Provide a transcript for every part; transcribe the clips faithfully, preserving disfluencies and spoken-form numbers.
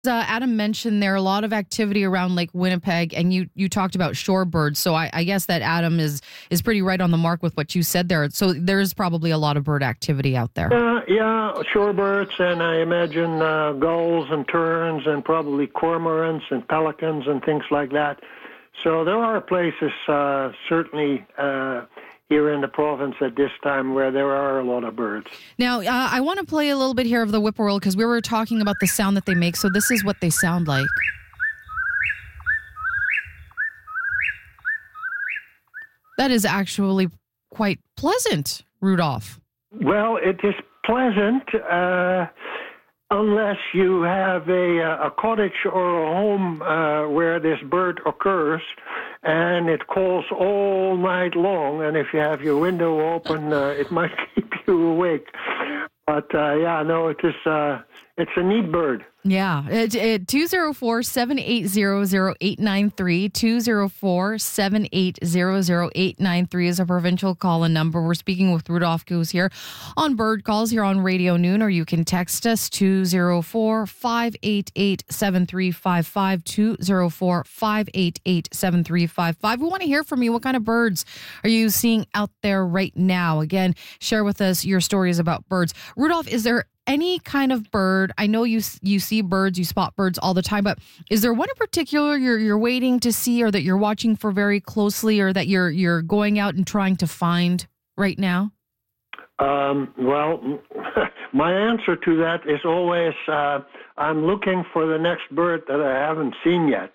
Uh, Adam mentioned there are a lot of activity around Lake Winnipeg, and you you talked about shorebirds. So I, I guess that Adam is is pretty right on the mark with what you said there. So there's probably a lot of bird activity out there. Uh, yeah, shorebirds, and I imagine uh, gulls and terns and probably cormorants and pelicans and things like that. So there are places uh, certainly uh, here in the province at this time where there are a lot of birds. Now, uh, I want to play a little bit here of the whippoorwill because we were talking about the sound that they make. So this is what they sound like. That is actually quite pleasant, Rudolph. Well, it is pleasant uh, unless you have a, a cottage or a home uh, where this bird occurs, and it calls all night long. And if you have your window open, uh, it might keep you awake. But uh, yeah, no, it is. Uh, it's a neat bird. Yeah, it, it, two oh four, seven eight zero, zero eight nine three, two oh four, seven eight zero, zero eight nine three is a provincial call-in number. We're speaking with Rudolph Goose here on Bird Calls here on Radio Noon, or you can text us two oh four, five eight eight, seven three five five, two oh four, five eight eight, seven three five five. We want to hear from you. What kind of birds are you seeing out there right now? Again, share with us your stories about birds. Rudolph, is there any kind of bird? I know you you see birds, you spot birds all the time, but is there one in particular you're you're waiting to see, or that you're watching for very closely, or that you're you're going out and trying to find right now? Um, well, my answer to that is always uh, I'm looking for the next bird that I haven't seen yet.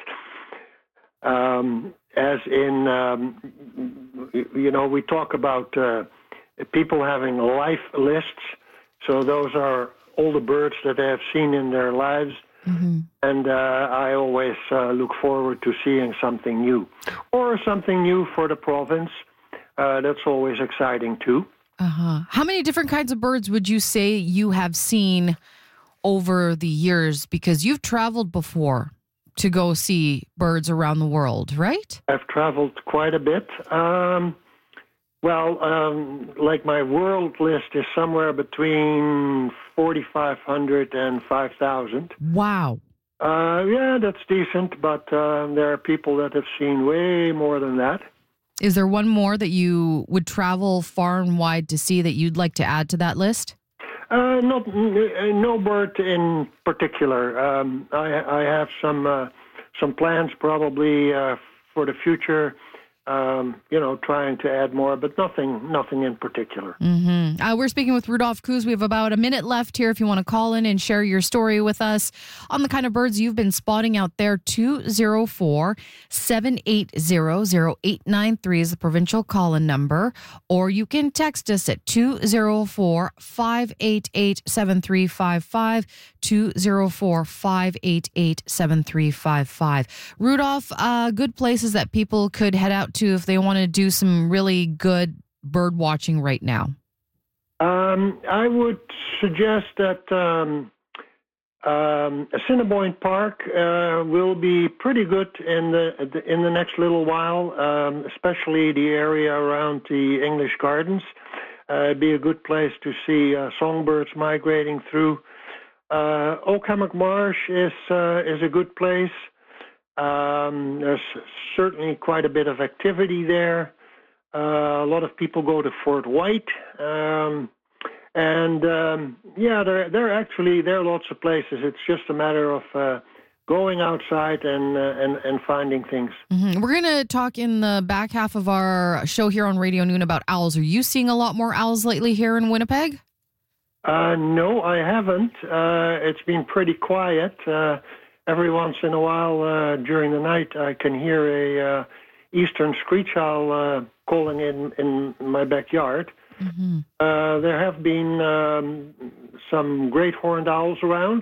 Um, as in, um, you know, we talk about uh, people having life lists. So those are all the birds that they have seen in their lives. Mm-hmm. And uh, I always uh, look forward to seeing something new. Or something new for the province. Uh, that's always exciting too. Uh-huh. How many different kinds of birds would you say you have seen over the years? Because you've traveled before to go see birds around the world, right? I've traveled quite a bit. Um Well, um, like my world list is somewhere between forty-five hundred and five thousand. Wow. Uh, yeah, that's decent, but uh, there are people that have seen way more than that. Is there one more that you would travel far and wide to see that you'd like to add to that list? Uh, not, no bird in particular. Um, I, I have some uh, some plans probably uh, for the future. Um, you know, trying to add more, but nothing nothing in particular. Mm-hmm. Uh, we're speaking with Rudolph Goose. We have about a minute left here if you want to call in and share your story with us on the kind of birds you've been spotting out there. two oh four, seven eight zero, zero eight nine three is the provincial call-in number, or you can text us at two oh four, five eight eight, seven three five five, two oh four, five eight eight, seven three five five. Rudolph, uh, good places that people could head out to if they want to do some really good bird watching right now? Um, I would suggest that um, um, Assiniboine Park uh, will be pretty good in the in the next little while, um, especially the area around the English Gardens. Uh, it'd be a good place to see uh, songbirds migrating through. Uh, Oakhammock Marsh is uh, is a good place. Um, there's certainly quite a bit of activity there. Uh, a lot of people go to Fort White, um, and um, yeah, there there actually there are lots of places. It's just a matter of uh, going outside and uh, and and finding things. Mm-hmm. We're going to talk in the back half of our show here on Radio Noon about owls. Are you seeing a lot more owls lately here in Winnipeg? Uh, no, I haven't. Uh, it's been pretty quiet. Uh, Every once in a while uh, during the night, I can hear a uh, eastern screech owl uh, calling in, in my backyard. Mm-hmm. Uh, there have been um, some great horned owls around,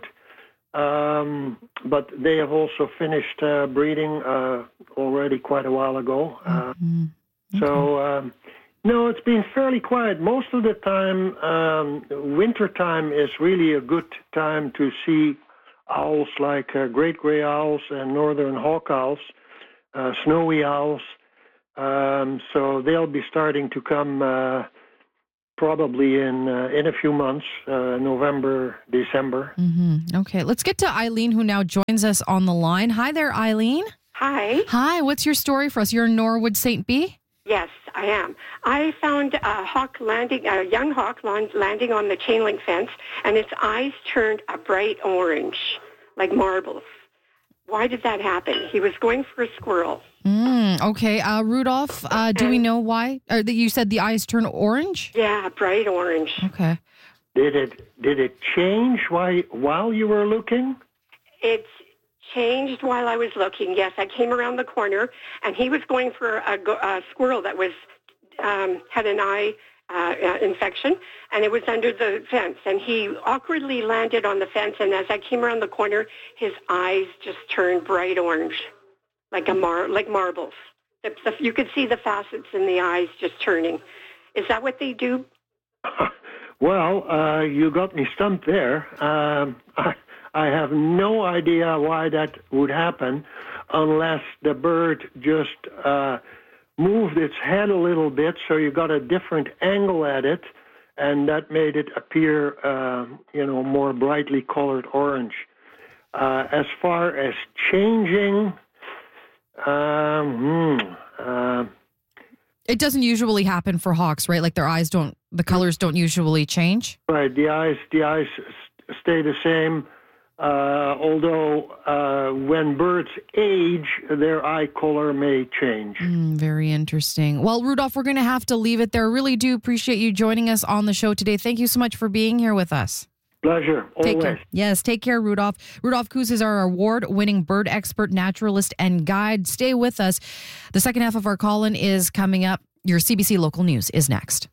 um, but they have also finished uh, breeding uh, already quite a while ago. Uh, mm-hmm. Okay. So, um, no, it's been fairly quiet. Most of the time, um, winter time is really a good time to see owls like uh, great gray owls and northern hawk owls, uh, snowy owls. Um, so they'll be starting to come uh, probably in uh, in a few months, uh, November, December. Mm-hmm. Okay, let's get to Eileen, who now joins us on the line. Hi there, Eileen. Hi. Hi, what's your story for us? You're in Norwood Saint B? Yes, I am. I found a hawk landing, a young hawk landing on the chain link fence, and its eyes turned a bright orange, like marbles. Why did that happen? He was going for a squirrel. Mm, okay, uh, Rudolph, uh, do we know why? Or that you said the eyes turn orange? Yeah, bright orange. Okay. Did it did it change while while you were looking? It's changed while I was looking. Yes, I came around the corner, and he was going for a, a squirrel that was um, had an eye uh, infection, and it was under the fence. And he awkwardly landed on the fence, and as I came around the corner, his eyes just turned bright orange, like a mar like marbles. The, the, you could see the facets in the eyes just turning. Is that what they do? Well, uh, you got me stumped there. Um, I, I have no idea why that would happen unless the bird just uh, moved its head a little bit, so you got a different angle at it, and that made it appear, uh, you know, more brightly colored orange. Uh, as far as changing, um, hmm, uh, It doesn't usually happen for hawks, right? Like their eyes don't, the colors don't usually change? right, the eyes, the eyes stay the same. Uh, although uh, when birds age, their eye color may change. Mm, very interesting. Well, Rudolph, we're going to have to leave it there. Really do appreciate you joining us on the show today. Thank you so much for being here with us. Pleasure, Take always. care. Yes, take care, Rudolph. Rudolph Koos is our award-winning bird expert, naturalist, and guide. Stay with us. The second half of our call-in is coming up. Your C B C Local News is next.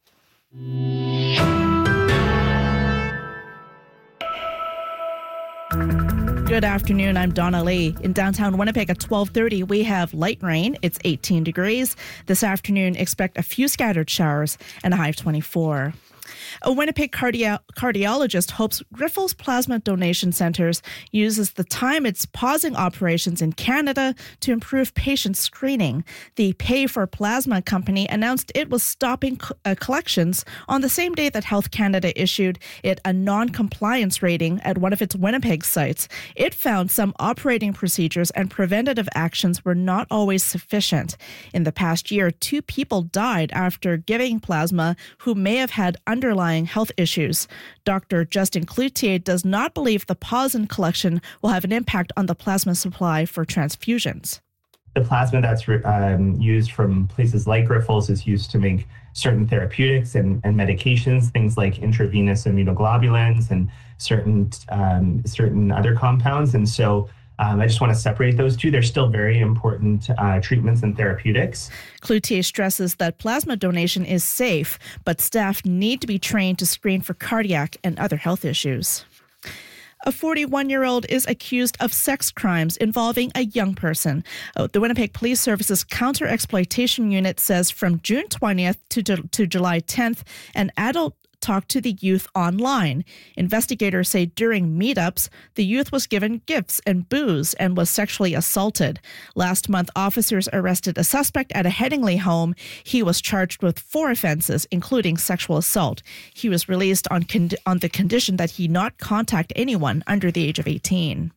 Good afternoon. I'm Donna Lee. In downtown Winnipeg at twelve thirty, we have light rain. It's eighteen degrees. This afternoon, expect a few scattered showers and a high of twenty-four. A Winnipeg cardio- cardiologist hopes Grifols Plasma Donation Centres uses the time it's pausing operations in Canada to improve patient screening. The Pay for Plasma company announced it was stopping co- uh, collections on the same day that Health Canada issued it a non-compliance rating at one of its Winnipeg sites. It found some operating procedures and preventative actions were not always sufficient. In the past year, two people died after giving plasma who may have had underlying health issues. Doctor Justin Cloutier does not believe the pause in collection will have an impact on the plasma supply for transfusions. The plasma that's um, used from places like Grifols is used to make certain therapeutics and, and medications, things like intravenous immunoglobulins and certain um, certain other compounds. And so Um, I just want to separate those two. They're still very important uh, treatments and therapeutics. Cloutier stresses that plasma donation is safe, but staff need to be trained to screen for cardiac and other health issues. A forty-one-year-old is accused of sex crimes involving a young person. Oh, the Winnipeg Police Services Counter-Exploitation Unit says from June twentieth to, to July tenth, an adult talked to the youth online. Investigators say during meetups, the youth was given gifts and booze and was sexually assaulted. Last month, officers arrested a suspect at a Headingley home. He was charged with four offenses, including sexual assault. He was released on, con- on the condition that he not contact anyone under the age of eighteen.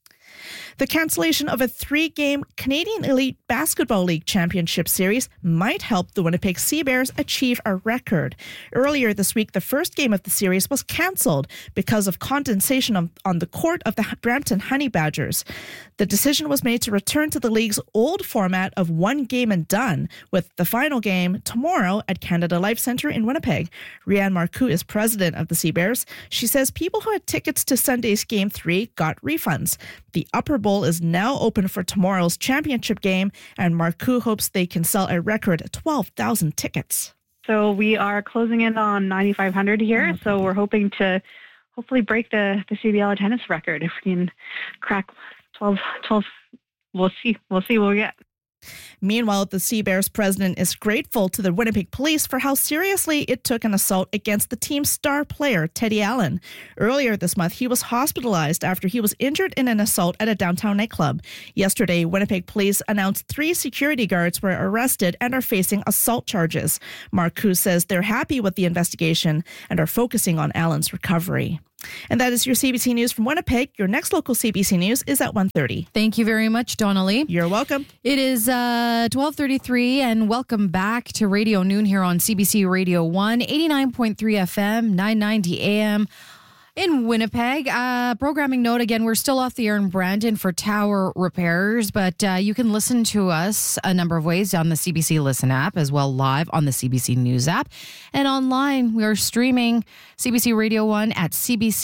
The cancellation of a three-game Canadian Elite Basketball League Championship Series might help the Winnipeg Sea Bears achieve a record. Earlier this week, the first game of the series was cancelled because of condensation on, on the court of the Brampton Honey Badgers. The decision was made to return to the league's old format of one game and done, with the final game tomorrow at Canada Life Centre in Winnipeg. Rianne Marcoux is president of the Sea Bears. She says people who had tickets to Sunday's Game three got refunds. The Upper Bowl is now open for tomorrow's championship game, and Marcoux hopes they can sell a record twelve thousand tickets. So we are closing in on ninety-five hundred here, mm-hmm. so we're hoping to hopefully break the, the C B L attendance record. If we can crack twelve, twelve, we'll see. We'll see what we get. Meanwhile, the Sea Bears president is grateful to the Winnipeg Police for how seriously it took an assault against the team's star player, Teddy Allen. Earlier this month, he was hospitalized after he was injured in an assault at a downtown nightclub. Yesterday, Winnipeg Police announced three security guards were arrested and are facing assault charges. Mark Coos says they're happy with the investigation and are focusing on Allen's recovery. And that is your C B C News from Winnipeg. Your next local C B C News is at one thirty. Thank you very much, Donnelly. You're welcome. It is uh, twelve thirty-three, and welcome back to Radio Noon here on C B C Radio one, eighty-nine point three F M, nine ninety A M in Winnipeg. Uh, programming note, again, we're still off the air in Brandon for tower repairs, but uh, you can listen to us a number of ways on the C B C Listen app, as well live on the C B C News app. And online, we are streaming C B C Radio one at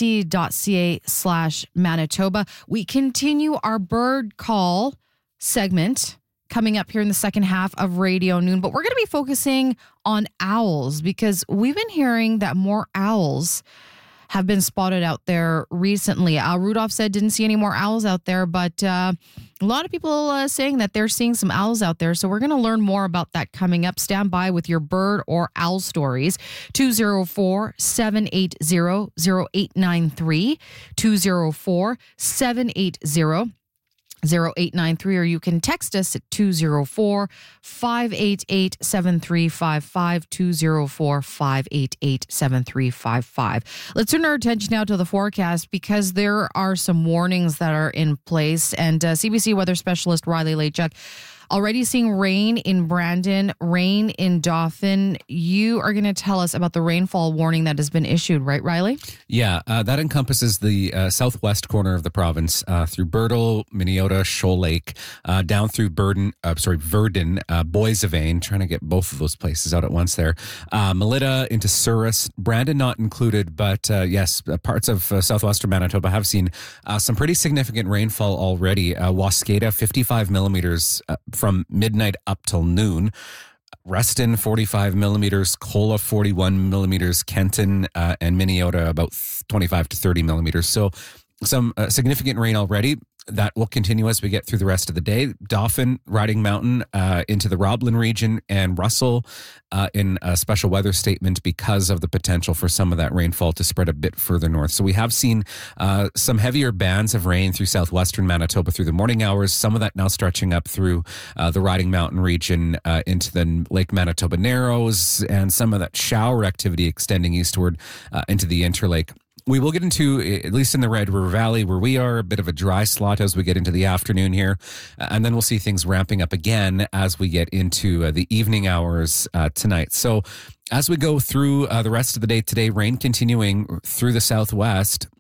cbc.ca slash Manitoba. We continue our bird call segment coming up here in the second half of Radio Noon, but we're going to be focusing on owls because we've been hearing that more owls have been spotted out there recently. Al Rudolph said didn't see any more owls out there, but uh, a lot of people uh, saying that they're seeing some owls out there. So we're going to learn more about that coming up. Stand by with your bird or owl stories. two oh four, seven eight zero, zero eight nine three, two oh four, seven eight zero, zero eight nine three, or you can text us at two oh four, five eight eight, seven three five five, two oh four, five eight eight, seven three five five. Let's turn our attention now to the forecast because there are some warnings that are in place, and uh, C B C weather specialist Riley Lachuk already seeing rain in Brandon, rain in Dauphin. You are going to tell us about the rainfall warning that has been issued, right, Riley? Yeah, uh, that encompasses the uh, southwest corner of the province uh, through Birtle, Minneota, Shoal Lake, uh, down through Burden, uh, sorry, Verdon, uh, Boissevain, trying to get both of those places out at once there. Uh, Melita into Souris, Brandon not included, but uh, yes, parts of uh, southwestern Manitoba have seen uh, some pretty significant rainfall already. Uh, Waskata, fifty-five millimeters uh, from midnight up till noon. Reston, forty-five millimeters, Kola, forty-one millimeters, Kenton uh, and Minneota, about twenty-five to thirty millimeters. So some uh, significant rain already. That will continue as we get through the rest of the day. Dauphin, Riding Mountain, uh, into the Roblin region, and Russell uh, in a special weather statement because of the potential for some of that rainfall to spread a bit further north. So we have seen uh, some heavier bands of rain through southwestern Manitoba through the morning hours. Some of that now stretching up through uh, the Riding Mountain region uh, into the Lake Manitoba Narrows, and some of that shower activity extending eastward uh, into the Interlake. We will get into, at least in the Red River Valley where we are, a bit of a dry slot as we get into the afternoon here. And then we'll see things ramping up again as we get into uh, the evening hours uh, tonight. So as we go through uh, the rest of the day today, rain continuing through the southwest.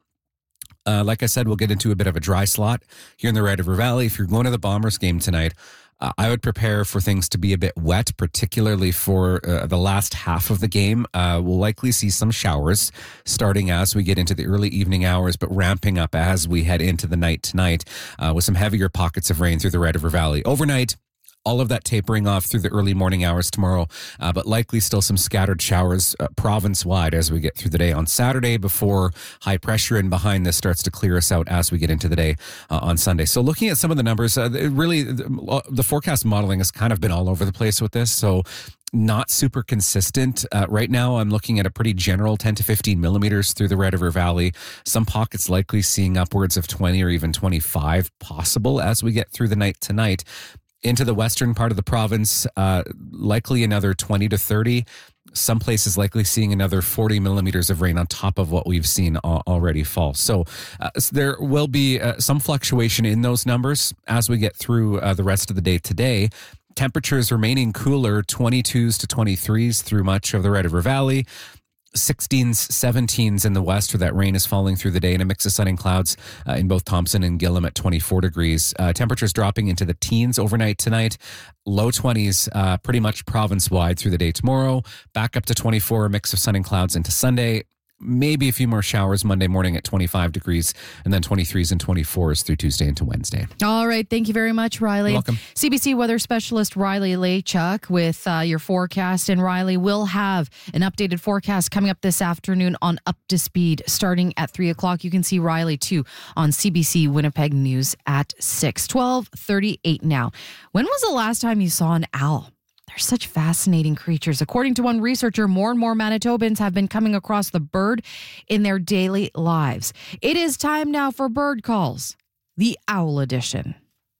Uh, like I said, we'll get into a bit of a dry slot here in the Red River Valley. If you're going to the Bombers game tonight, Uh, I would prepare for things to be a bit wet, particularly for uh, the last half of the game. Uh, we'll likely see some showers starting as we get into the early evening hours, but ramping up as we head into the night tonight uh, with some heavier pockets of rain through the Red River Valley. Overnight, all of that tapering off through the early morning hours tomorrow, uh, but likely still some scattered showers uh, province-wide as we get through the day on Saturday before high pressure in behind this starts to clear us out as we get into the day uh, on Sunday. So looking at some of the numbers, uh, really the, the forecast modeling has kind of been all over the place with this, so not super consistent. Uh, right now, I'm looking at a pretty general ten to fifteen millimeters through the Red River Valley. Some pockets likely seeing upwards of twenty or even twenty-five possible as we get through the night tonight. Into the western part of the province, uh, likely another twenty to thirty. Some places likely seeing another forty millimeters of rain on top of what we've seen already fall. So, uh, so there will be uh, some fluctuation in those numbers as we get through uh, the rest of the day today. Temperatures remaining cooler, twenty-twos to twenty-threes through much of the Red River Valley. sixteens, seventeens in the west where that rain is falling through the day, and a mix of sun and clouds uh, in both Thompson and Gillam at twenty-four degrees. Uh, temperatures dropping into the teens overnight tonight. Low twenties uh, pretty much province-wide through the day tomorrow. Back up to twenty-four, a mix of sun and clouds into Sunday. maybe a few more showers Monday morning at twenty-five degrees, and then twenty-threes and twenty-fours through Tuesday into Wednesday. All right. Thank you very much, Riley. You're welcome. C B C weather specialist Riley Lachuk with uh, your forecast. And Riley will have an updated forecast coming up this afternoon on Up to Speed starting at three o'clock. You can see Riley too on C B C Winnipeg News at six. twelve thirty-eight now. When was the last time you saw an owl? They're such fascinating creatures. According to one researcher, more and more Manitobans have been coming across the bird in their daily lives. It is time now for Bird Calls, the Owl Edition.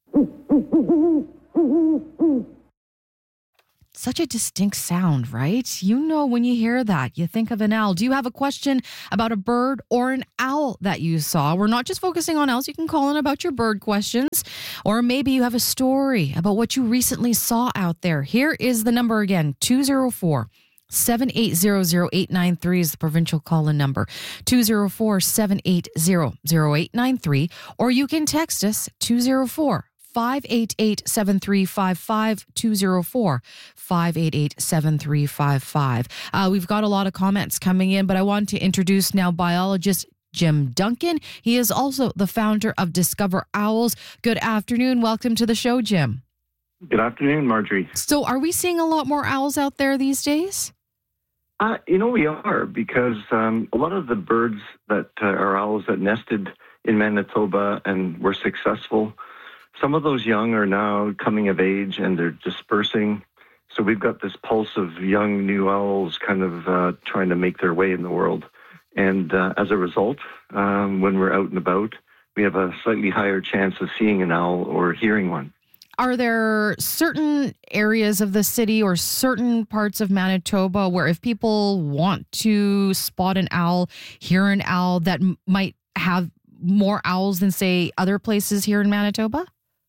Such a distinct sound, right? You know when you hear that, you think of an owl. Do you have a question about a bird or an owl that you saw? We're not just focusing on owls. You can call in about your bird questions, or maybe you have a story about what you recently saw out there. Here is the number again, two oh four, seven eight zero, zero eight nine three is the provincial call-in number, two oh four, seven eight zero, zero eight nine three, or you can text us two oh four, five eight eight, seven three five five, two oh four, five eight eight, seven three five five. Uh, we've got a lot of comments coming in, but I want to introduce now biologist Jim Duncan. He is also the founder of Discover Owls. Good afternoon. Welcome to the show, Jim. Good afternoon, Marjorie. So are we seeing a lot more owls out there these days? Uh, you know, we are, because um, a lot of the birds that uh, are owls that nested in Manitoba and were successful, some of those young are now coming of age and they're dispersing. So we've got this pulse of young new owls kind of uh, trying to make their way in the world. And uh, as a result, um, when we're out and about, we have a slightly higher chance of seeing an owl or hearing one. Are there certain areas of the city or certain parts of Manitoba where if people want to spot an owl, hear an owl, that m- might have more owls than, say, other places here in Manitoba?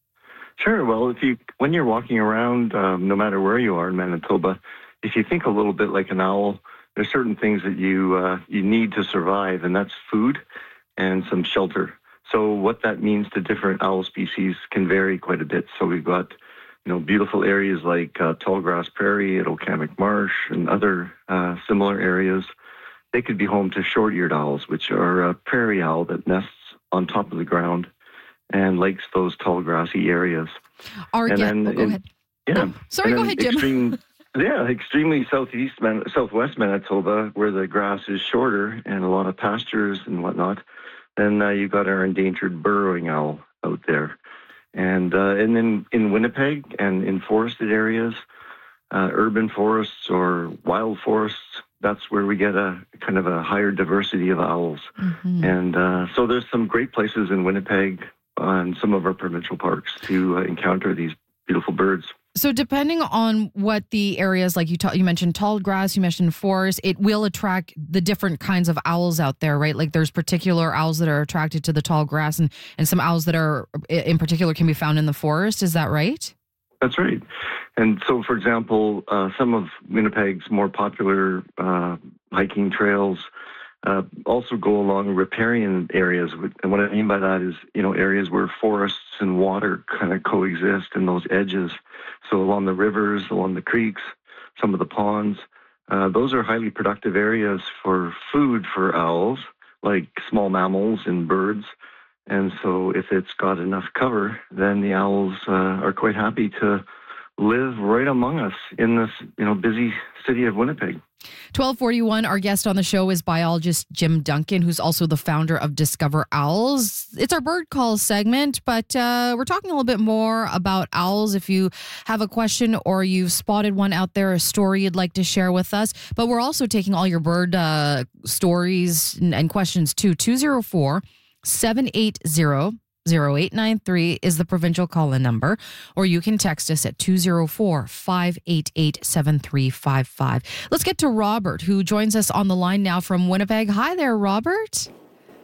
Sure. Well, if you when you're walking around, um, no matter where you are in Manitoba, if you think a little bit like an owl, there's certain things that you uh, you need to survive, and that's food and some shelter. So what that means to different owl species can vary quite a bit. So we've got, you know, beautiful areas like uh, Tallgrass Prairie at Okamic Marsh and other uh, similar areas. They could be home to short-eared owls, which are a prairie owl that nests on top of the ground and likes those tall grassy areas. Our and get, then, oh, go in, ahead. Yeah. Oh, sorry, and go ahead, Jim. Extreme, yeah, extremely southeast, Man, southwest Manitoba, where the grass is shorter and a lot of pastures and whatnot. Then uh, you've got our endangered burrowing owl out there. And uh, and then in Winnipeg and in forested areas, uh, urban forests or wild forests, that's where we get a kind of a higher diversity of owls. Mm-hmm. And uh, so there's some great places in Winnipeg and some of our provincial parks to uh, encounter these beautiful birds. So depending on what the areas, like you ta- you mentioned tall grass, you mentioned forest, it will attract the different kinds of owls out there, right? Like there's particular owls that are attracted to the tall grass and, and some owls that are in particular can be found in the forest. Is that right? That's right. And so, for example, uh, some of Winnipeg's more popular uh, hiking trails uh, also go along riparian areas. And what I mean by that is, you know, areas where forests and water kind of coexist in those edges. So along the rivers, along the creeks, some of the ponds, uh, those are highly productive areas for food for owls, like small mammals and birds. And so if it's got enough cover, then the owls uh, are quite happy to live right among us in this, you know, busy city of Winnipeg. twelve forty-one, our guest on the show is biologist Jim Duncan, who's also the founder of Discover Owls. It's our bird call segment, but uh, we're talking a little bit more about owls. If you have a question or you've spotted one out there, a story you'd like to share with us. But we're also taking all your bird uh, stories and, and questions too. two oh four, seven eight zero, zero eight nine three is the provincial call-in number, or you can text us at two oh four, five eight eight, seven three five five. Let's get to Robert, who joins us on the line now from Winnipeg. Hi there, Robert.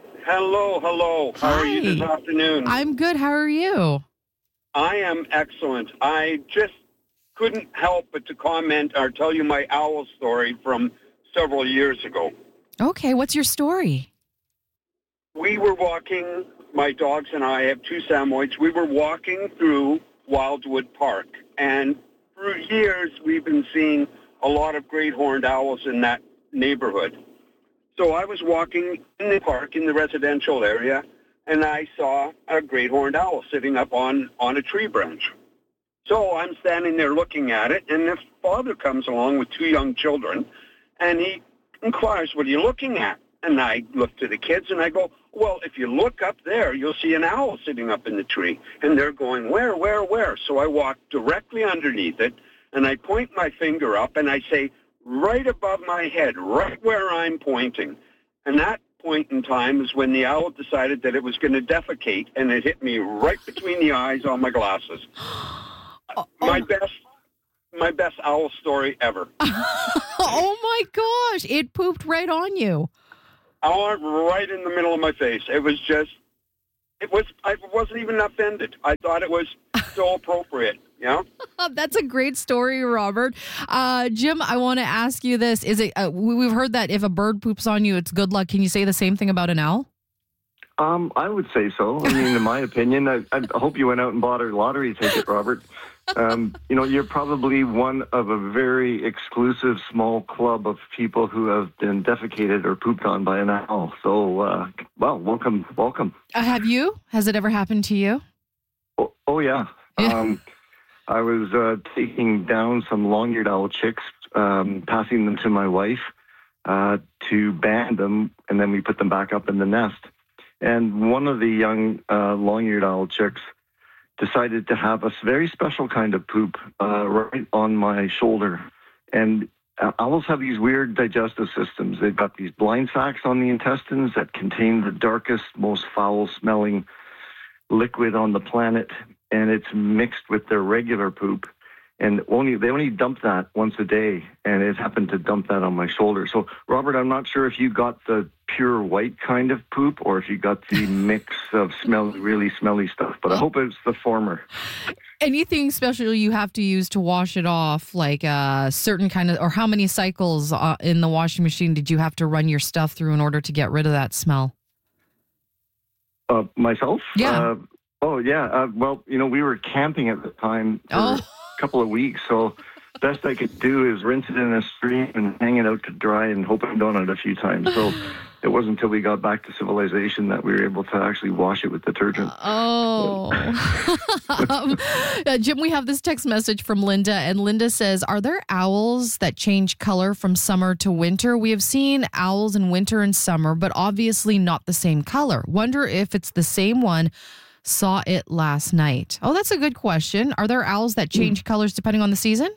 Hello, hello. How Hi. are you this afternoon? I'm good. How are you? I am excellent. I just couldn't help but to comment or tell you my owl story from several years ago. Okay, what's your story? We were walking, my dogs and I, I have two Samoyeds, we were walking through Wildwood Park. And for years, we've been seeing a lot of great horned owls in that neighborhood. So I was walking in the park in the residential area, and I saw a great horned owl sitting up on, on a tree branch. So I'm standing there looking at it, and the father comes along with two young children, and he inquires, what are you looking at? And I look to the kids, and I go, well, if you look up there, you'll see an owl sitting up in the tree. And they're going, where, where, where? So I walk directly underneath it, and I point my finger up, and I say, right above my head, right where I'm pointing. And that point in time is when the owl decided that it was going to defecate, and it hit me right between the eyes on my glasses. Oh. My best, my best owl story ever. Oh my gosh! It pooped right on you. Oh, right in the middle of my face. It was just, it was. I wasn't even offended. I thought it was so appropriate. You know? That's a great story, Robert. Uh, Jim, I want to ask you this: Is it? Uh, we- we've heard that if a bird poops on you, it's good luck. Can you say the same thing about an owl? Um, I would say so. I mean, in my opinion, I, I hope you went out and bought a lottery ticket, Robert. Um, you know, you're probably one of a very exclusive small club of people who have been defecated or pooped on by an owl. So, uh, well, welcome, welcome. Uh, have you? Has it ever happened to you? Oh, oh yeah. Yeah. Um, I was uh, taking down some long-eared owl chicks, um, passing them to my wife uh, to band them, and then we put them back up in the nest. And one of the young uh, long-eared owl chicks decided to have a very special kind of poop uh, right on my shoulder. And uh, owls have these weird digestive systems. They've got these blind sacs on the intestines that contain the darkest, most foul-smelling liquid on the planet, and it's mixed with their regular poop. And only they only dump that once a day, and it happened to dump that on my shoulder. So, Robert, I'm not sure if you got the pure white kind of poop or if you got the mix of smell, really smelly stuff, but I hope it's the former. Anything special you have to use to wash it off, like a certain kind of, or how many cycles uh, in the washing machine did you have to run your stuff through in order to get rid of that smell? Uh, myself? Yeah. Uh, oh, yeah. Uh, well, you know, we were camping at the time for Oh. a couple of weeks, so best I could do is rinse it in a stream and hang it out to dry and hope I've done it a few times. So it wasn't until we got back to civilization that we were able to actually wash it with detergent. Oh. um, uh, Jim, we have this text message from Linda, and Linda says, are there owls that change color from summer to winter? We have seen owls in winter and summer, but obviously not the same color. Wonder if it's the same one. Saw it last night. Oh, that's a good question. Are there owls that change colors depending on the season?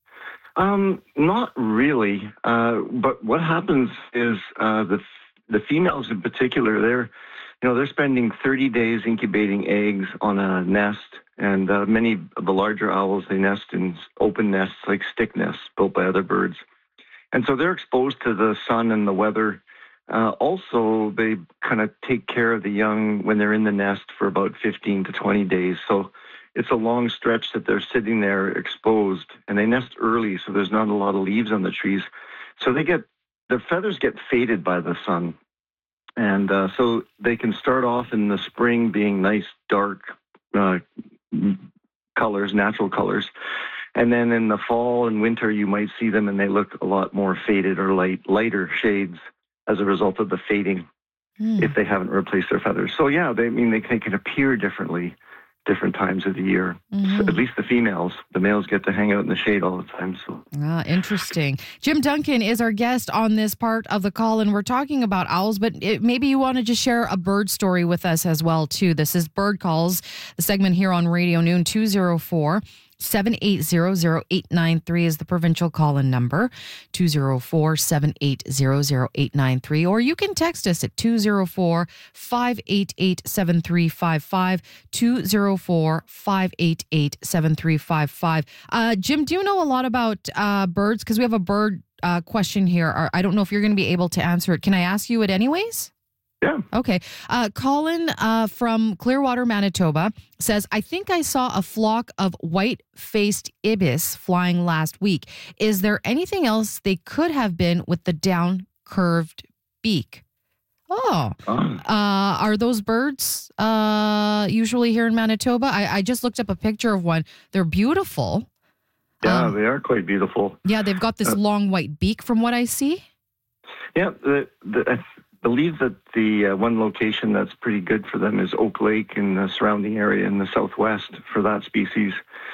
Um, not really. Uh, but what happens is uh, the the females in particular, they're you know they're spending thirty days incubating eggs on a nest, and uh, many of the larger owls, they nest in open nests like stick nests built by other birds, and so they're exposed to the sun and the weather. Uh, also, they kind of take care of the young when they're in the nest for about fifteen to twenty days. So it's a long stretch that they're sitting there exposed, and they nest early, so there's not a lot of leaves on the trees. So they get, their feathers get faded by the sun. And uh, so they can start off in the spring being nice, dark uh, colors, natural colors. And then in the fall and winter, you might see them and they look a lot more faded or light, lighter shades as a result of the fading Mm. if they haven't replaced their feathers. So yeah, they I mean they can, they can appear differently different times of the year. Mhm. So at least the females. The males get to hang out in the shade all the time. So Ah, interesting. Jim Duncan is our guest on this part of the call, and we're talking about owls, but it, maybe you want to just share a bird story with us as well, too. This is Bird Calls, the segment here on Radio Noon. Two oh four, seven eight zero, zero eight nine three is the provincial call-in number, two oh four, seven eight zero, zero eight nine three, or you can text us at two oh four, five eight eight, seven three five five, two oh four, five eight eight, seven three five five. Uh, Jim, do you know a lot about uh, birds? Because we have a bird uh, question here. Or I don't know if you're going to be able to answer it. Can I ask you it anyways? yeah. Okay. Uh, Colin uh, from Clearwater, Manitoba says, I think I saw a flock of white-faced ibis flying last week. Is there anything else they could have been with the down-curved beak? Oh. Oh. Uh, are those birds uh, usually here in Manitoba? I, I just looked up a picture of one. They're beautiful. Yeah, Um, they are quite beautiful. Yeah, they've got this Uh, long white beak from what I see. Yeah, the, the, I believe that the uh, one location that's pretty good for them is Oak Lake and the surrounding area in the southwest for that species.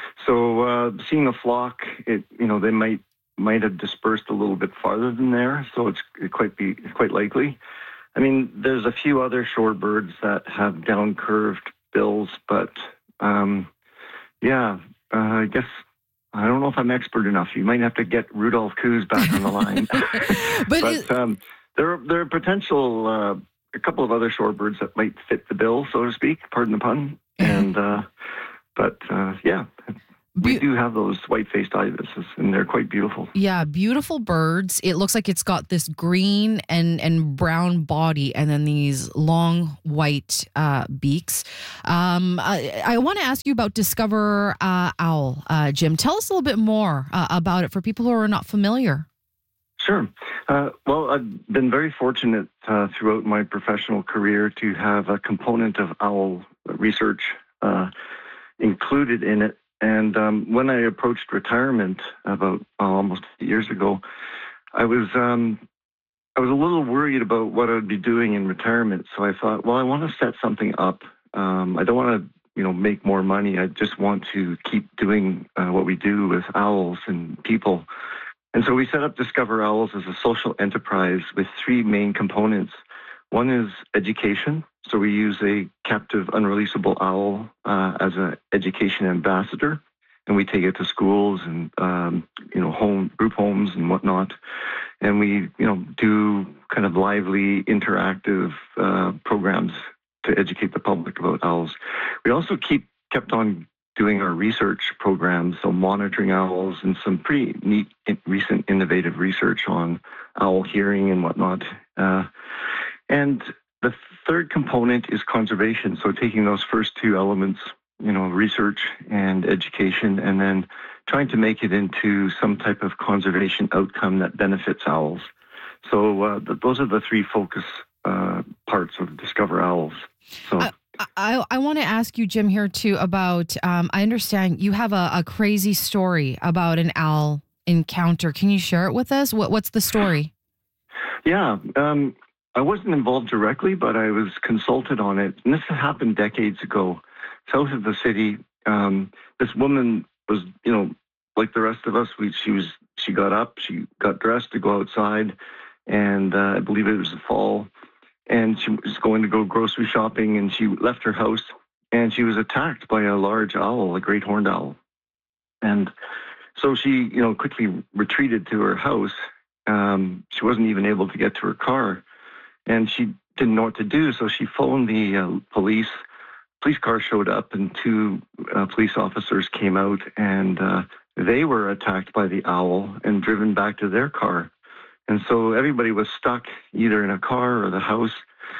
So uh, seeing a flock, it you know they might might have dispersed a little bit farther than there, so it's quite be quite likely. I mean, there's a few other shorebirds that have down curved bills, but um, yeah, uh, I guess. I don't know if I'm expert enough. You might have to get Rudolph Coos back on the line. but but it, um, there, there are potential, uh, a couple of other shorebirds that might fit the bill, so to speak, pardon the pun. And uh, But uh, yeah, we do have those white-faced ibises, and they're quite beautiful. Yeah, beautiful birds. It looks like it's got this green and, and brown body and then these long white uh, beaks. Um, I, I want to ask you about Discover uh, Owl, uh, Jim. Tell us a little bit more uh, about it for people who are not familiar. Sure. Uh, well, I've been very fortunate uh, throughout my professional career to have a component of owl research uh, included in it. And um, when I approached retirement about uh, almost eight years ago, I was um, I was a little worried about what I would be doing in retirement. So I thought, well, I want to set something up. Um, I don't want to, you know, make more money. I just want to keep doing uh, what we do with owls and people. And so we set up Discover Owls as a social enterprise with three main components. One is education. So we use a captive unreleasable owl uh, as an education ambassador, and we take it to schools and um, you know home group homes and whatnot, and we you know do kind of lively, interactive uh, programs to educate the public about owls. We also keep kept on doing our research programs, so monitoring owls and some pretty neat, recent, innovative research on owl hearing and whatnot, uh, and the third component is conservation. So taking those first two elements, you know, research and education, and then trying to make it into some type of conservation outcome that benefits owls. So uh, th- those are the three focus uh, parts of Discover Owls. So. I- I, I want to ask you, Jim, here too about, um, I understand you have a, a crazy story about an owl encounter. Can you share it with us? What, what's the story? Yeah, um, I wasn't involved directly, but I was consulted on it. And this happened decades ago. South of the city, um, this woman was, you know, like the rest of us, we, she was, she got up, she got dressed to go outside, and uh, I believe it was the fall, and she was going to go grocery shopping, and she left her house, and she was attacked by a large owl, a great horned owl. And so she, you know, quickly retreated to her house. Um, she wasn't even able to get to her car. And she didn't know what to do, so she phoned the uh, police. Police car showed up, and two uh, police officers came out, and uh, they were attacked by the owl and driven back to their car. And so everybody was stuck either in a car or the house.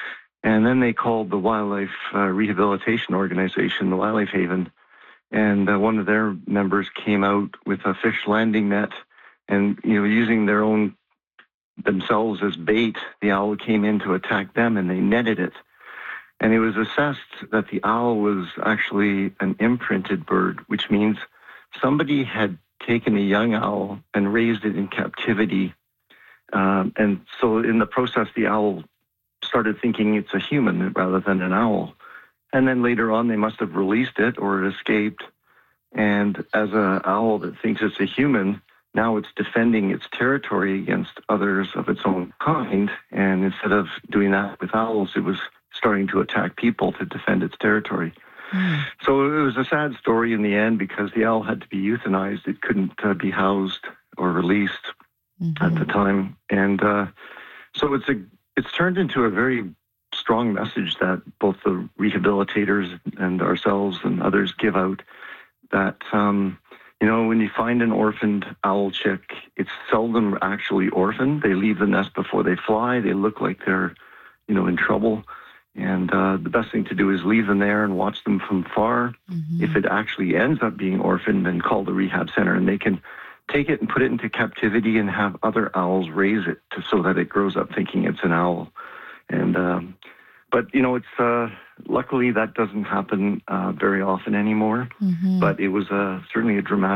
And then they called the Wildlife uh, Rehabilitation Organization, the Wildlife Haven, and uh, one of their members came out with a fish landing net, and you know, using their own themselves as bait, the owl came in to attack them, and they netted it. And it was assessed that the owl was actually an imprinted bird, which means somebody had taken a young owl and raised it in captivity. Um, and so in the process, the owl started thinking it's a human rather than an owl. And then later on, they must have released it or it escaped. And as an owl that thinks it's a human, now it's defending its territory against others of its own kind. And instead of doing that with owls, it was starting to attack people to defend its territory. Mm. So it was a sad story in the end because the owl had to be euthanized. It couldn't uh, be housed or released mm-hmm. at the time. And uh, so it's a it's turned into a very strong message that both the rehabilitators and ourselves and others give out that, um, you know, when you find an orphaned owl chick, it's seldom actually orphaned. They leave the nest before they fly. They look like they're, you know, in trouble. And uh, the best thing to do is leave them there and watch them from far. Mm-hmm. If it actually ends up being orphaned, then call the rehab center, and they can take it and put it into captivity and have other owls raise it to, so that it grows up thinking it's an owl. And um, but you know, it's uh, luckily that doesn't happen uh, very often anymore. Mm-hmm. But it was uh, certainly a dramatic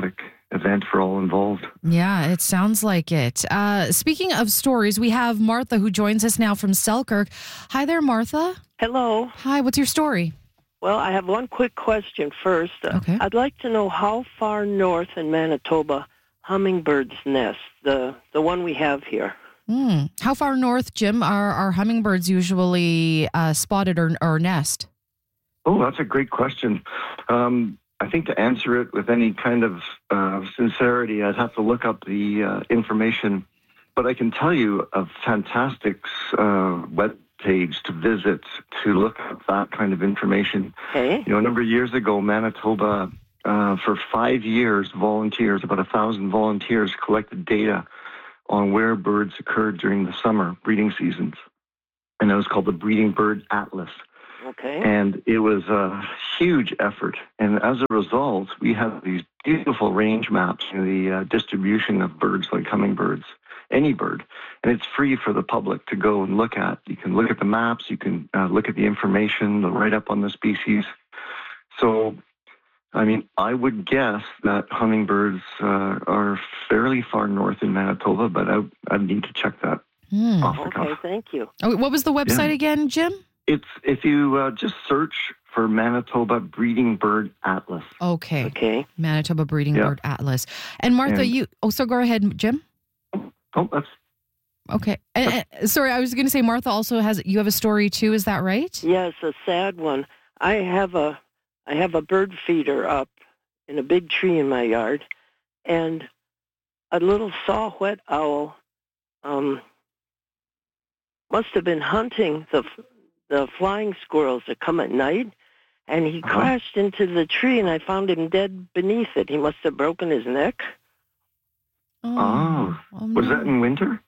event for all involved. Yeah, it sounds like it. Uh, speaking of stories, we have Martha who joins us now from Selkirk. Hi there, Martha. Hello. Hi, what's your story? Well, I have one quick question first. Okay. I'd like to know how far north in Manitoba hummingbirds nest, the, the one we have here. Mm. How far north, Jim, are, are hummingbirds usually uh, spotted or, or nest? Oh, that's a great question. Um, I think to answer it with any kind of uh, sincerity, I'd have to look up the uh, information. But I can tell you a fantastic uh, web page to visit to look up that kind of information. Okay. You know, a number of years ago, Manitoba, uh, for five years, volunteers, about a thousand volunteers, collected data on where birds occurred during the summer breeding seasons. And it was called the Breeding Bird Atlas. Okay. And it was a huge effort. And as a result, we have these beautiful range maps in the uh, distribution of birds like hummingbirds, any bird. And it's free for the public to go and look at. You can look at the maps, you can uh, look at the information, the write-up on the species. So, I mean, I would guess that hummingbirds uh, are fairly far north in Manitoba, but I, I need to check that Hmm. off the Okay, cuff. thank you. Oh, what was the website Yeah. again, Jim? It's if you uh, just search for Manitoba Breeding Bird Atlas. Okay. Okay. Manitoba Breeding Yeah. Bird Atlas. And Martha, And- you... Oh, so go ahead, Jim. Oh, that's Okay. And, and- sorry, I was going to say Martha also has... You have a story too, is that right? Yes, a sad one. I have a I have a bird feeder up in a big tree in my yard, and a little saw-whet owl um, must have been hunting the the flying squirrels that come at night, and he Uh-huh. crashed into the tree, and I found him dead beneath it. He must have broken his neck. Oh. oh was no. that in winter?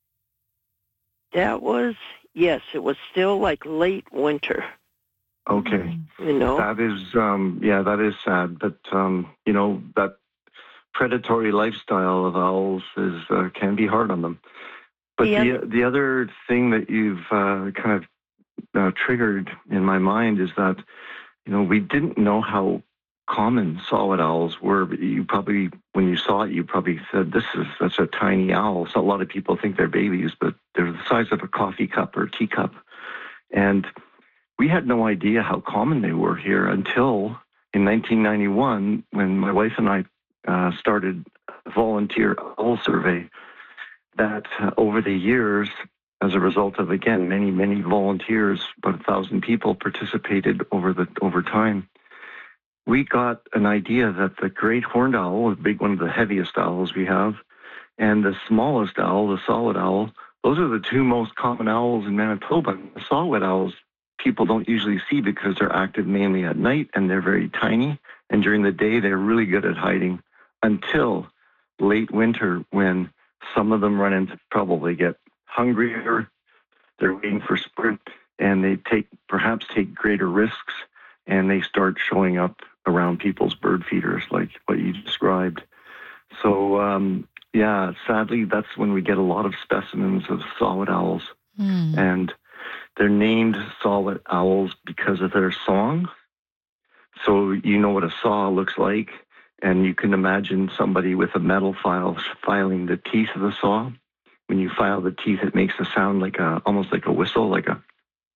That was, yes, it was still like late winter, Okay. you know. That is, um, yeah, that is sad. But, um, you know, that predatory lifestyle of owls is uh, can be hard on them. But The the, other- the other thing that you've uh, kind of uh, triggered in my mind is that, you know, we didn't know how common saw-whet owls were. But you probably, when you saw it, you probably said, this is such a tiny owl. So a lot of people think they're babies, but they're the size of a coffee cup or teacup. And we had no idea how common they were here until in nineteen ninety-one, when my wife and I uh, started a volunteer owl survey, that uh, over the years, as a result of, again, many, many volunteers, about a thousand people participated over the over time, we got an idea that the great horned owl, the big one of the heaviest owls we have, and the smallest owl, the saw-whet owl, those are the two most common owls in Manitoba. The saw-whet owls people don't usually see because they're active mainly at night and they're very tiny. And during the day, they're really good at hiding until late winter when some of them run into trouble. They get hungrier, they're waiting for spring, and they take perhaps take greater risks, and they start showing up around people's bird feeders like what you described. So, um, yeah, sadly, that's when we get a lot of specimens of saw-whet owls. Hmm. And they're named saw-whet owls because of their song. So you know what a saw looks like, and you can imagine somebody with a metal file filing the teeth of the saw. When you file the teeth, it makes a sound like a, almost like a whistle, like a.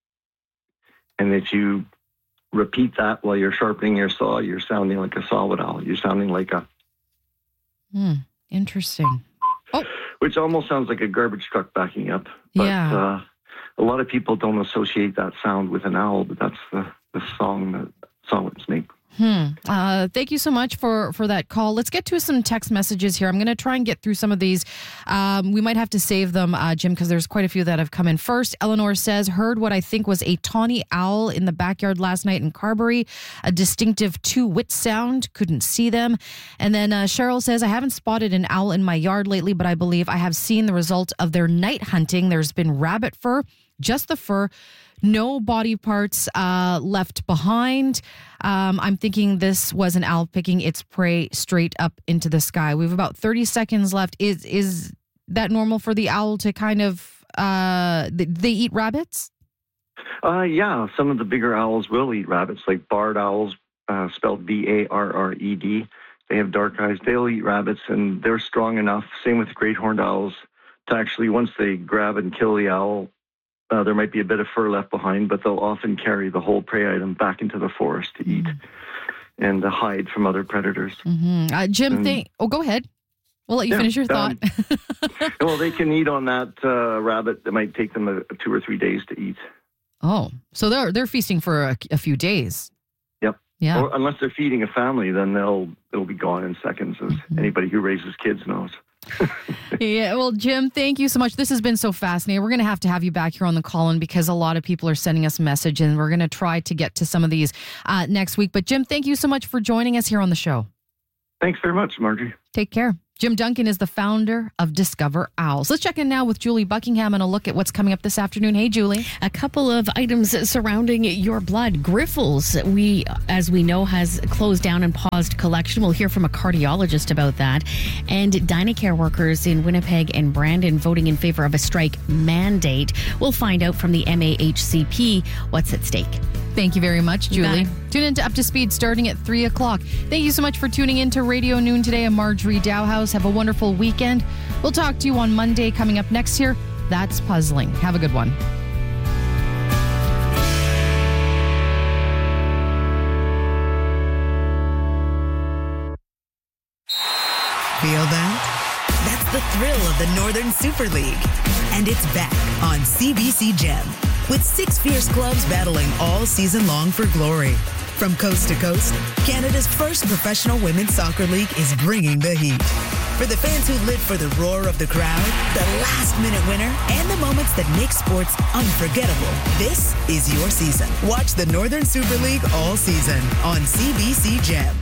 And if you repeat that while you're sharpening your saw, you're sounding like a saw-whet owl. You're sounding like a. Hmm. Interesting. Which almost sounds like a garbage truck backing up. But, Yeah. Uh, a lot of people don't associate that sound with an owl, but that's the, the song that saw-whets make. Hmm. Uh, thank you so much for, for that call. Let's get to some text messages here. I'm going to try and get through some of these. Um, we might have to save them, uh, Jim, because there's quite a few that have come in. First, Eleanor says, heard what I think was a tawny owl in the backyard last night in Carberry. A distinctive two-wit sound. Couldn't see them. And then uh, Cheryl says, I haven't spotted an owl in my yard lately, but I believe I have seen the result of their night hunting. There's been rabbit fur, just the fur. No body parts uh, left behind. Um, I'm thinking this was an owl picking its prey straight up into the sky. We have about thirty seconds left. Is is that normal for the owl to kind of, uh, they eat rabbits? Uh, yeah, some of the bigger owls will eat rabbits, like barred owls, uh, spelled B A R R E D. they have dark eyes. They'll eat rabbits, and they're strong enough, same with great horned owls, to actually, once they grab and kill the owl, uh, there might be a bit of fur left behind, but they'll often carry the whole prey item back into the forest to eat mm-hmm. and uh, hide from other predators. Mm-hmm. Uh, Jim, and, think, oh, go ahead. We'll let you yeah, finish your thought. Um, well, they can eat on that uh, rabbit. It might take them a, a two or three days to eat. Oh, so they're they're feasting for a, a few days. Yep. Yeah. Or unless they're feeding a family, then they'll it'll be gone in seconds, as mm-hmm. anybody who raises kids knows. Yeah, well, Jim, thank you so much. This has been so fascinating. We're going to have to have you back here on the call-in because a lot of people are sending us a message, and we're going to try to get to some of these uh, next week. But Jim, thank you so much for joining us here on the show. Thanks very much, Margie. Take care. Jim Duncan is the founder of Discover Owls. Let's check in now with Julie Buckingham and a look at what's coming up this afternoon. Hey, Julie. A couple of items surrounding your blood. Grifols, we, as we know, has closed down and paused collection. We'll hear from a cardiologist about that. And Dynacare workers in Winnipeg and Brandon voting in favor of a strike mandate. We'll find out from the M A H C P what's at stake. Thank you very much, Julie. Bye. Tune in to Up to Speed starting at three o'clock. Thank you so much for tuning in to Radio Noon today. I'm Marjorie Dowhouse. Have a wonderful weekend. We'll talk to you on Monday. Coming up next here, That's Puzzling. Have a good one. Feel that? That's the thrill of the Northern Super League. And it's back on C B C Gem, with six fierce clubs battling all season long for glory. From coast to coast, Canada's first professional women's soccer league is bringing the heat. For the fans who live for the roar of the crowd, the last-minute winner, and the moments that make sports unforgettable, this is your season. Watch the Northern Super League all season on C B C Gem.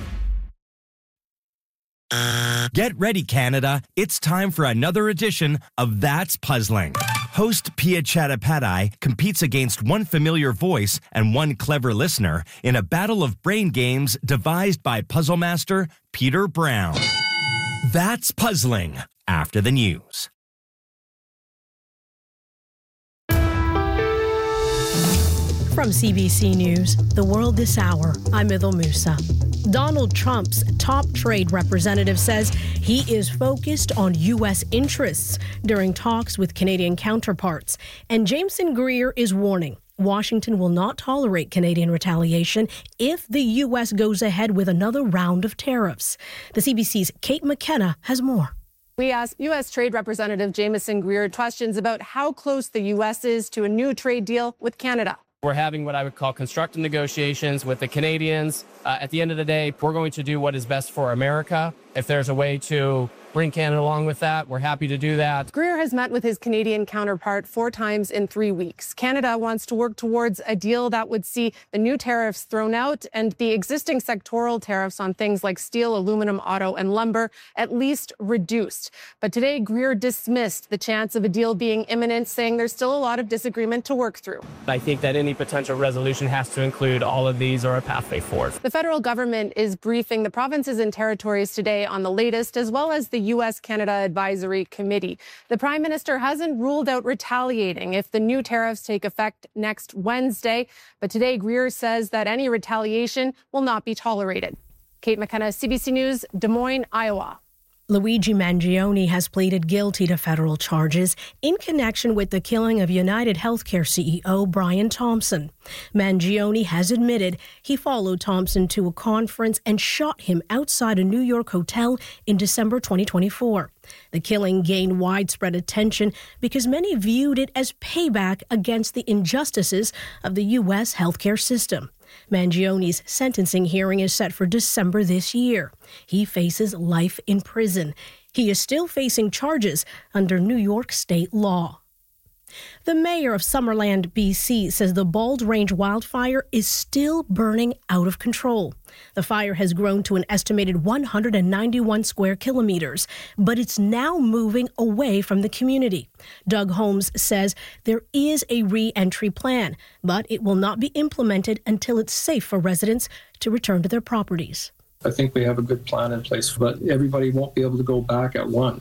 Get ready, Canada. It's time for another edition of That's Puzzling. Host Pia Chattopadhyay competes against one familiar voice and one clever listener in a battle of brain games devised by puzzle master Peter Brown. That's Puzzling, after the news. From C B C News, The World This Hour, I'm Idil Musa. Donald Trump's top trade representative says he is focused on U S interests during talks with Canadian counterparts. And Jameson Greer is warning Washington will not tolerate Canadian retaliation if the U S goes ahead with another round of tariffs. The C B C's Kate McKenna has more. We asked U S Trade Representative Jameson Greer questions about how close the U S is to a new trade deal with Canada. We're having what I would call constructive negotiations with the Canadians. Uh, at the end of the day, we're going to do what is best for America. If there's a way to bring Canada along with that, we're happy to do that. Greer has met with his Canadian counterpart four times in three weeks. Canada wants to work towards a deal that would see the new tariffs thrown out and the existing sectoral tariffs on things like steel, aluminum, auto, and lumber at least reduced. But today, Greer dismissed the chance of a deal being imminent, saying there's still a lot of disagreement to work through. I think that any potential resolution has to include all of these or a pathway forward. The federal government is briefing the provinces and territories today on the latest, as well as the U S Canada Advisory Committee. The Prime Minister hasn't ruled out retaliating if the new tariffs take effect next Wednesday. But today, Greer says that any retaliation will not be tolerated. Kate McKenna, C B C News, Des Moines, Iowa. Luigi Mangione has pleaded guilty to federal charges in connection with the killing of United Healthcare C E O Brian Thompson. Mangione has admitted he followed Thompson to a conference and shot him outside a New York hotel in December twenty twenty-four. The killing gained widespread attention because many viewed it as payback against the injustices of the U S healthcare system. Mangione's sentencing hearing is set for December this year. He faces life in prison. He is still facing charges under New York state law. The mayor of Summerland, B C, says the Bald Range wildfire is still burning out of control. The fire has grown to an estimated one hundred ninety-one square kilometers, but it's now moving away from the community. Doug Holmes says there is a re-entry plan, but it will not be implemented until it's safe for residents to return to their properties. I think we have a good plan in place, but everybody won't be able to go back at once.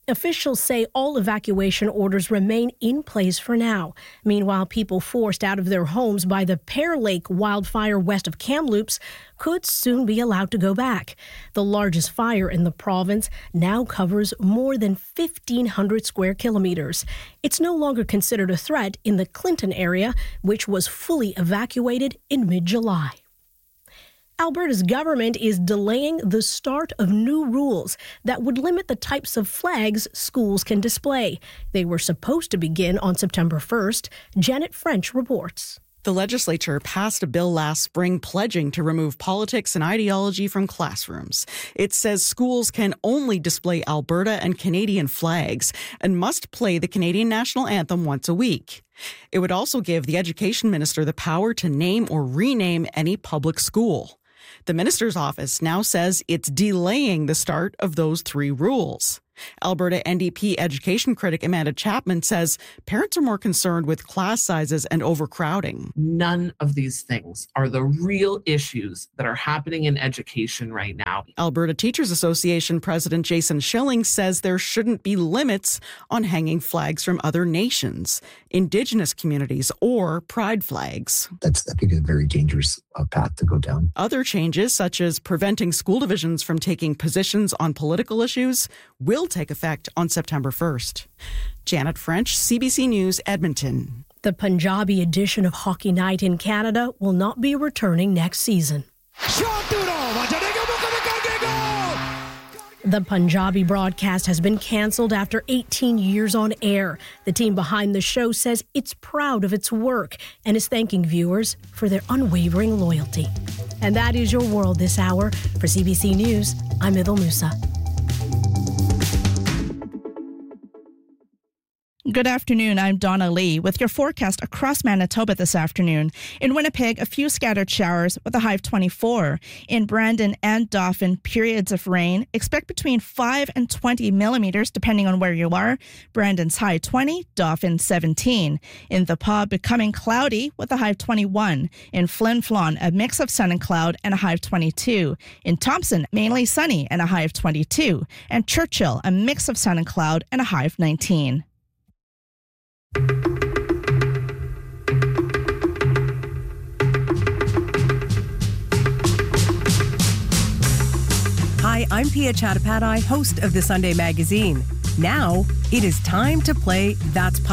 Officials say all evacuation orders remain in place for now. Meanwhile, people forced out of their homes by the Pear Lake wildfire west of Kamloops could soon be allowed to go back. The largest fire in the province now covers more than fifteen hundred square kilometers. It's no longer considered a threat in the Clinton area, which was fully evacuated in mid-July. Alberta's government is delaying the start of new rules that would limit the types of flags schools can display. They were supposed to begin on September first. Janet French reports. The legislature passed a bill last spring pledging to remove politics and ideology from classrooms. It says schools can only display Alberta and Canadian flags and must play the Canadian national anthem once a week. It would also give the education minister the power to name or rename any public school. The minister's office now says it's delaying the start of those three rules. Alberta N D P education critic Amanda Chapman says parents are more concerned with class sizes and overcrowding. None of these things are the real issues that are happening in education right now. Alberta Teachers Association President Jason Schilling says there shouldn't be limits on hanging flags from other nations, Indigenous communities, or pride flags. That's, I think, a very dangerous uh, path to go down. Other changes, such as preventing school divisions from taking positions on political issues, will take effect on September first. Janet French, C B C News, Edmonton. The Punjabi edition of Hockey Night in Canada will not be returning next season. The Punjabi broadcast has been cancelled after eighteen years on air. The team behind the show says it's proud of its work and is thanking viewers for their unwavering loyalty. And that is your world this hour. For C B C News, I'm Idil Musa. Good afternoon, I'm Donna Lee with your forecast across Manitoba this afternoon. In Winnipeg, a few scattered showers with a high of twenty-four. In Brandon and Dauphin, periods of rain. Expect between five and twenty millimeters depending on where you are. Brandon's high twenty, Dauphin seventeen. In the Pas, becoming cloudy with a high of twenty-one. In Flin Flon, a mix of sun and cloud and a high of twenty-two. In Thompson, mainly sunny and a high of twenty-two. And Churchill, a mix of sun and cloud and a high of nineteen. Hi, I'm Pia Chattopadhyay, host of the Sunday Magazine. Now, it is time to play That's Puzzling.